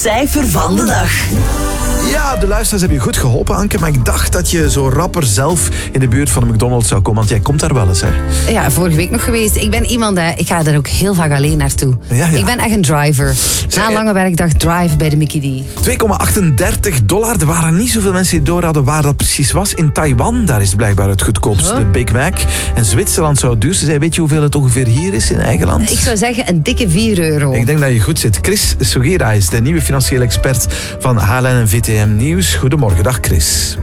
cijfer van de dag. Ja, de luisteraars hebben je goed geholpen, Anke. Maar ik dacht dat je zo rapper zelf in de buurt van de McDonald's zou komen. Want jij komt daar wel eens, hè? Ja, vorige week nog geweest. Ik ben iemand, ik ga er ook heel vaak alleen naartoe. Ja. Ik ben echt een driver. Na een lange werkdag drive bij de Mickey D. $2,38. Er waren niet zoveel mensen die door hadden waar dat precies was. In Taiwan, daar is blijkbaar het goedkoopste, de Big Mac. En Zwitserland zou het duurste zijn. Weet je hoeveel het ongeveer hier is in eigen land? Ik zou zeggen een dikke €4. Ik denk dat je goed zit. Chris Sugira is de nieuwe financiële expert van HLN en VTM Nieuws. Goedemorgen, dag Chris.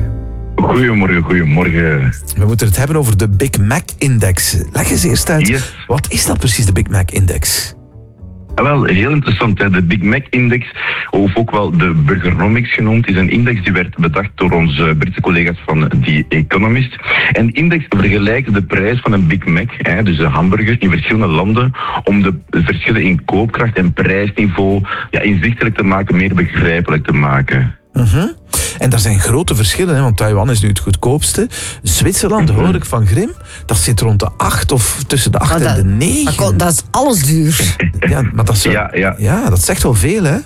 Goedemorgen. We moeten het hebben over de Big Mac-index. Leg eens eerst uit, Yes. Wat is dat precies, de Big Mac-index? Wel, heel interessant. Hè. De Big Mac-index, of ook wel de Burgernomics genoemd, is een index die werd bedacht door onze Britse collega's van The Economist. En de index vergelijkt de prijs van een Big Mac, dus een hamburger, in verschillende landen, om de verschillen in koopkracht en prijsniveau inzichtelijk te maken, meer begrijpelijk te maken. En daar zijn grote verschillen, hè, want Taiwan is nu het goedkoopste. Zwitserland, hoor ik van Grim, dat zit rond de 8 of tussen de 8 en de 9. Dat is alles duur. Ja, maar dat is dat zegt wel veel, hè?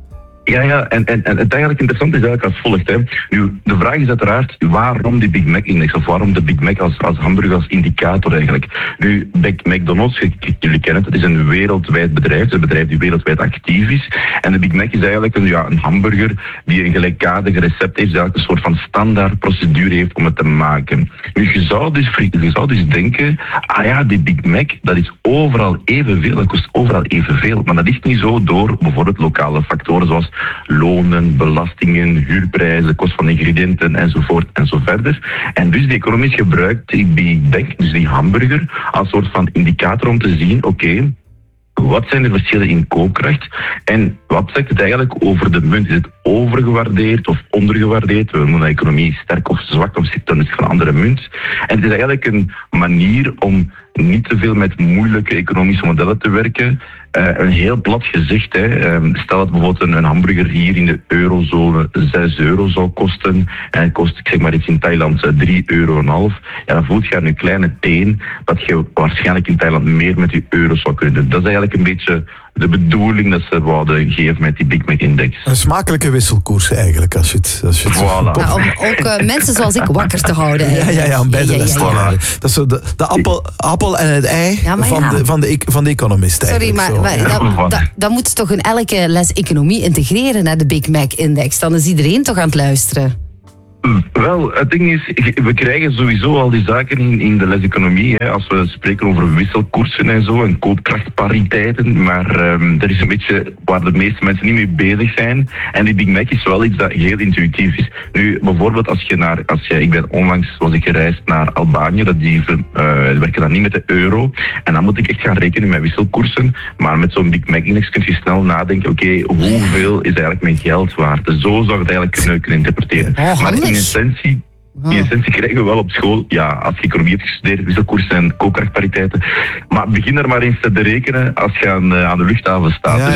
Ja, en het eigenlijk interessant is eigenlijk als volgt. Hè. Nu, de vraag is uiteraard waarom die Big Mac-index, of waarom de Big Mac als hamburger als indicator eigenlijk. Nu, McDonald's, jullie kennen het is een wereldwijd bedrijf, het is een bedrijf die wereldwijd actief is. En de Big Mac is eigenlijk een hamburger die een gelijkaardig recept heeft, die eigenlijk een soort van standaard procedure heeft om het te maken. Nu, je zou dus denken, die Big Mac, dat is overal evenveel, dat kost overal evenveel. Maar dat is niet zo door bijvoorbeeld lokale factoren zoals lonen, belastingen, huurprijzen, kost van ingrediënten enzovoort en zo verder. En dus de economist gebruikt die Big Mac, dus die hamburger, als soort van indicator om te zien, oké, wat zijn de verschillen in koopkracht en wat zegt het eigenlijk over de munt? Is het overgewaardeerd of ondergewaardeerd? We noemen de economie sterk of zwak, of zit dan is van een andere munt. En het is eigenlijk een manier om niet te veel met moeilijke economische modellen te werken. Een heel plat gezegd, stel dat bijvoorbeeld een hamburger hier in de eurozone €6 zou kosten en het kost, ik zeg maar iets in Thailand, €3,5. Ja, dan voelt je aan je kleine teen dat je waarschijnlijk in Thailand meer met die euro's zou kunnen doen. Dat is eigenlijk een beetje de bedoeling dat ze wouden geven met die Big Mac-index. Een smakelijke wisselkoers eigenlijk, als je het voilà. Ja, om ook mensen zoals ik wakker te houden. Ja, om bij de les te houden. Dat is zo de appel en het ei van de economist. Sorry, maar dan moeten ze toch in elke les economie integreren naar de Big Mac-index. Dan is iedereen toch aan het luisteren. Wel, het ding is, we krijgen sowieso al die zaken in de les economie, als we spreken over wisselkoersen en zo, en koopkrachtpariteiten, maar er is een beetje waar de meeste mensen niet mee bezig zijn. En die Big Mac is wel iets dat heel intuïtief is. Nu, bijvoorbeeld ik ben onlangs gereisd naar Albanië, die werken dan niet met de euro, en dan moet ik echt gaan rekenen met wisselkoersen, maar met zo'n Big Mac-index kun je snel nadenken, oké, hoeveel is eigenlijk mijn geld waard? Dus zo zou je het eigenlijk kunnen interpreteren. Maar in essentie krijgen we wel op school, als je economie hebt gestudeerd, wisselkoersen en koopkrachtpariteiten. Maar begin er maar eens te berekenen als je aan de luchthaven staat.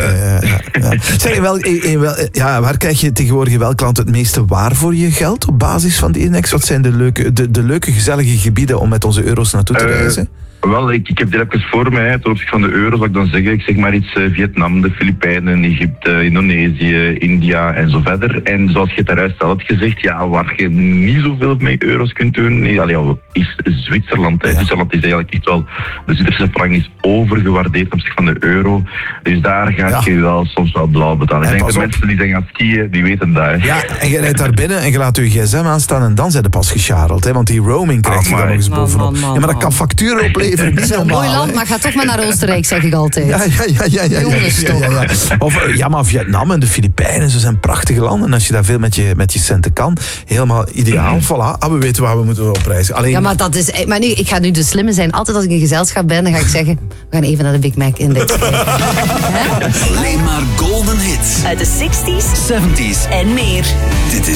Zeg, waar krijg je tegenwoordig in welk land het meeste waar voor je geld op basis van die index? Wat zijn de leuke, gezellige gebieden om met onze euro's naartoe te reizen? Wel, ik heb dit even voor mij. Ten opzichte van de euro zou ik dan zeggen, ik zeg maar iets, Vietnam, de Filipijnen, Egypte, Indonesië, India en zo verder. En zoals je het daaruit al hebt gezegd, waar je niet zoveel met euro's kunt doen, is Zwitserland. Ja. Zwitserland is eigenlijk echt wel, de Zwitserse frank is overgewaardeerd ten opzichte van de euro. Dus daar ga je wel soms wel blauw betalen. Ik denk dat mensen die zijn gaan skiën, die weten dat. Ja, en je rijdt daar binnen en je laat je gsm aanstaan en dan zijn de pas gescharreld. Want die roaming krijg je dan nog eens bovenop. Ja, maar dat kan facturen opleveren. Het is een mooi land, maar ga toch maar naar Oostenrijk, zeg ik altijd. Ja. Maar Vietnam en de Filipijnen, ze zijn prachtige landen. En als je daar veel met je centen kan, helemaal ideaal. Voilà, we weten waar we moeten op reizen. Alleen... Ja, maar nu, ik ga nu de slimme zijn. Altijd als ik in gezelschap ben, dan ga ik zeggen, we gaan even naar de Big Mac-index. Alleen maar golden hits. Uit de 60s, 70s en meer. Dit is